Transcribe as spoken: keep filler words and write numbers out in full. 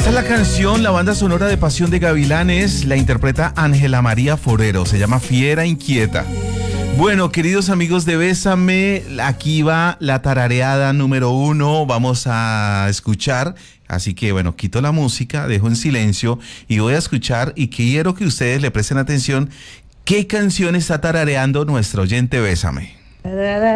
Esta es la canción, la banda sonora de Pasión de Gavilanes, la interpreta Ángela María Forero, se llama Fiera Inquieta. Bueno, queridos amigos de Bésame, aquí va la tarareada número uno, vamos a escuchar, así que bueno, quito la música, dejo en silencio y voy a escuchar y quiero que ustedes le presten atención qué canción está tarareando nuestro oyente Bésame.